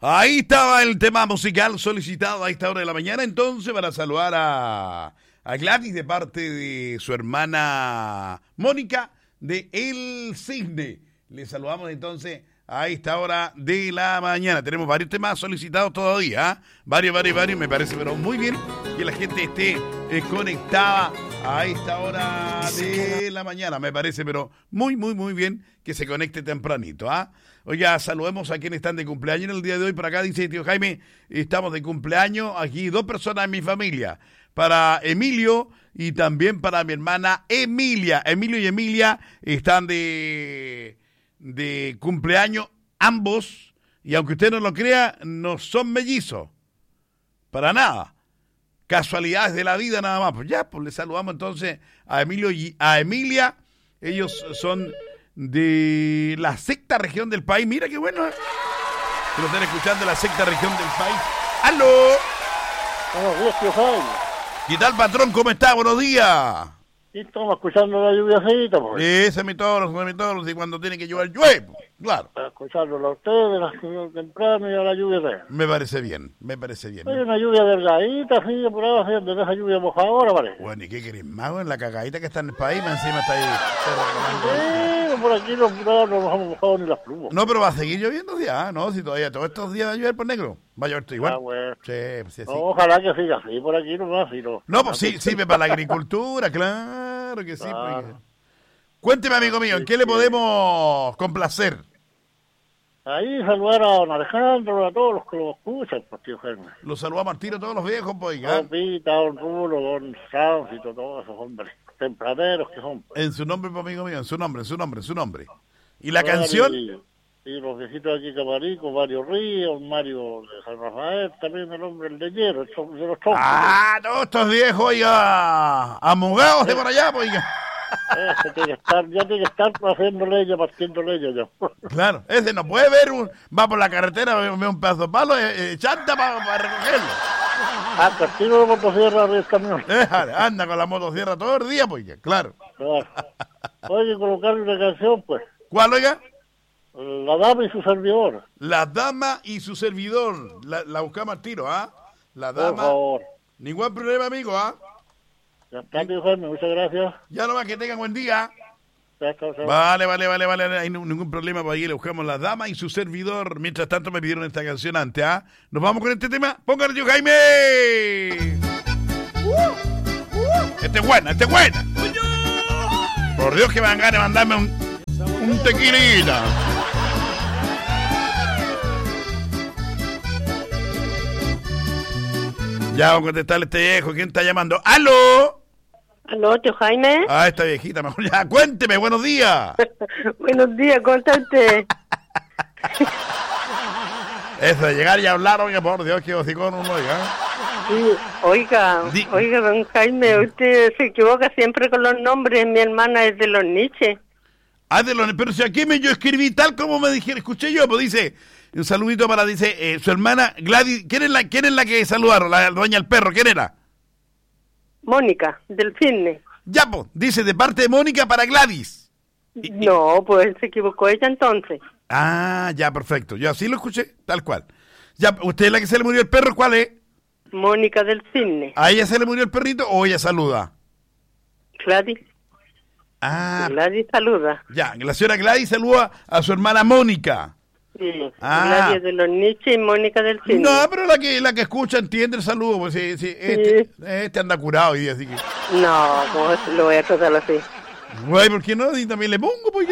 Ahí estaba el tema musical solicitado a esta hora de la mañana, entonces, para saludar a Gladys de parte de su hermana Mónica de El Cisne. Le saludamos entonces a esta hora de la mañana. Tenemos varios temas solicitados todavía, ¿eh? Varios, me parece, pero muy bien que la gente esté conectada a esta hora de la mañana, me parece, pero muy bien que se conecte tempranito, ¿ah? Oiga, saludemos a quienes están de cumpleaños en el día de hoy. Por acá dice tío Jaime, estamos de cumpleaños aquí 2 personas en mi familia. Para Emilio y también para mi hermana Emilia. Emilio y Emilia están de cumpleaños ambos. Y aunque usted no lo crea, no son mellizos. Para nada. Casualidades de la vida nada más. Pues ya, pues le saludamos entonces a Emilio y a Emilia. Ellos son de la sexta región del país. Mira qué bueno, ¿eh? Que lo están escuchando, la sexta región del país. ¡Aló! Buenos días, tío Jaime. ¿Qué tal, patrón? ¿Cómo está? Buenos días. Sí, estamos escuchando la lluviacita, pues. Ese es mi todos, y cuando tiene que llover, llueve. Claro. Para escucharlo a ustedes, las temprano y a la lluvia de... Me parece bien. Hay una lluvia delgadita, así, por ahí, haciendo esa lluvia mojadora, parece. Bueno, ¿y qué querés, mago? En la cagadita que está en el país, más encima está ahí. Sí, por aquí no nos hemos mojado ni las plumas. No, pero va a seguir lloviendo, sí, ¿no? Si todavía todos estos días va a llover por negro. Va a llover igual. Ah, bueno. Sí, pues sí. No, ojalá que siga así, por aquí nomás. No, pues sí, sirve para la agricultura, claro que sí. Claro. Pues. Cuénteme, amigo mío, ¿en qué le podemos complacer? Ahí saludar a don Alejandro, a todos los que lo escuchan, pues, tío Jaime. Los saludamos al tiro todos los viejos, pues, oiga. Don Pita, don Rulo, don Sáncito, todos esos hombres tempraneros que son. Pues. En su nombre, pues, amigo mío, en su nombre. ¿Y la canción? Y los viejitos aquí Camarico, Mario Ríos, Mario de San Rafael, también el hombre el de hierro, de los troncos. Ah, todos estos viejos, oiga, amugados de por allá, pues, oiga. Ese tiene que estar haciendo leña, partiendo leña ya. Claro, ese no puede ver, va por la carretera, ve un pedazo de palo, chanta para recogerlo. Tiro de motosierra arriba del camión. Anda con la motosierra todo el día, pues, claro. Oye, colocarle una canción, pues. ¿Cuál, oiga? La dama y su servidor. La dama y su servidor. La buscamos al tiro, ¿ah? La dama. Por favor. Ningún problema, amigo, ¿ah? Ya está, tío Jaime, muchas gracias. Ya nomás, que tengan buen día. Chao. Vale. No hay ningún problema, por ahí le buscamos la dama y su servidor. Mientras tanto me pidieron esta canción antes, ¿ah? Nos vamos con este tema. Póngale, tío Jaime. Este es buena. Por Dios que me dan ganas de mandarme un tequilita. Ya vamos a contestarle a este viejo. ¿Quién está llamando? ¡Aló! ¿Aló, tío Jaime? Ah, esta viejita, mejor ya. Cuénteme, buenos días. Buenos días, ¿cómo está usted? Eso de llegar y hablar, oiga, por Dios, que hocicón uno, oiga. Sí, oiga, don Jaime, usted se equivoca siempre con los nombres. Mi hermana es de los Nietzsche. Ah, pero si aquí yo escribí tal como me dijeron, escuché yo, pues dice, un saludito para, dice, su hermana Gladys. ¿Quién es la que saludaron? La dueña del perro, ¿quién era? Mónica, del Cisne. Ya, pues, dice, de parte de Mónica para Gladys. No, pues se equivocó ella entonces. Ah, ya, perfecto. Yo así lo escuché, tal cual. Ya, ¿usted es la que se le murió el perro? ¿Cuál es? Mónica del Cisne. ¿A ella se le murió el perrito o ella saluda? Gladys. Ah. Gladys saluda. Ya, la señora Gladys saluda a su hermana Mónica. Sí, Gladys de los Nietzsche y Mónica del Cisne. No, pero la que escucha entiende el saludo, pues sí. Este anda curado hoy día, así que... No, ¿cómo lo voy a tratar así? Güey, ¿por qué no? Y también le pongo, pues.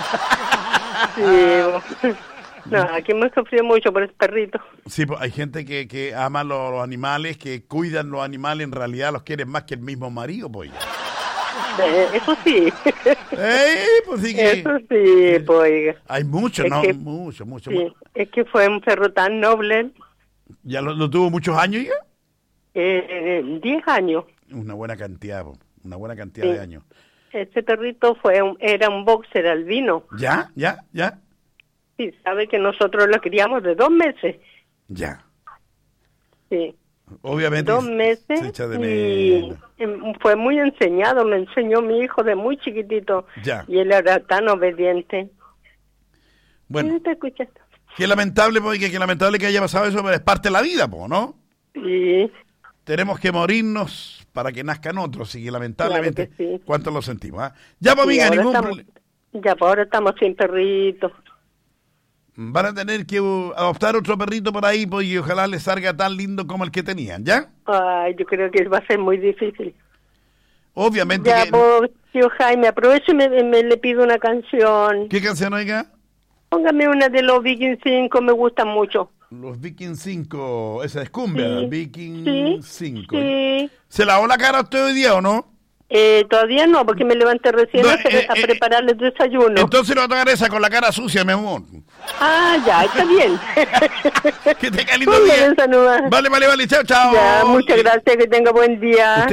Sí, no, aquí hemos sufrido mucho por ese perrito. Sí, pues hay gente que ama los animales, que cuidan los animales, en realidad los quieren más que el mismo marido, pues. Eso sí. Pues sí que... Eso sí, pues. Hay mucho, es ¿no? Que, mucho. Sí, es que fue un perro tan noble. ¿Ya lo tuvo muchos años ya? 10 años. Una buena cantidad Sí. de años. Ese perrito era un boxer albino. ¿Ya? Sí, sabe que nosotros lo criamos de 2 meses. Ya. Sí. Obviamente 2 meses se echa de y menos. fue muy enseñado, lo enseñó mi hijo de muy chiquitito. Ya. Y él era tan obediente. Bueno, ¿Sí te escuchas? Qué lamentable, porque qué lamentable que haya pasado eso, pero es parte de la vida, ¿no? Sí. Tenemos que morirnos para que nazcan otros, y que lamentablemente, claro que sí. ¿Cuánto lo sentimos? Ya, pues, amiga, ningún problema. Ya, pues ahora estamos sin perrito. Van a tener que adoptar otro perrito por ahí, pues, y ojalá les salga tan lindo como el que tenían, ¿ya? Ay, yo creo que va a ser muy difícil. Obviamente ya, que... pues, tío Jaime, aprovecho y me le pido una canción. ¿Qué canción, oiga? Póngame una de los Viking 5, me gusta mucho. Los Viking 5, esa es cumbia, sí. Viking 5. Sí. ¿Se lavó la cara usted hoy día o no? Todavía no, porque me levanté recién a prepararle el desayuno. Entonces lo va a tocar esa con la cara sucia, mi amor. Ah, ya, está bien. Que tenga lindo día. Vale, chao. Ya, muchas gracias, que tenga buen día.